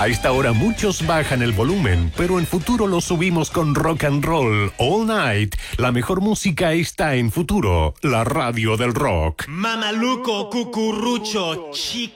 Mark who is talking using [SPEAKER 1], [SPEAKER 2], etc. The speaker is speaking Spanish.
[SPEAKER 1] A esta hora muchos bajan el volumen, pero en Futuro lo subimos con rock and roll all night. La mejor música está en Futuro, la radio del rock.
[SPEAKER 2] Mamaluco, cucurrucho, chico.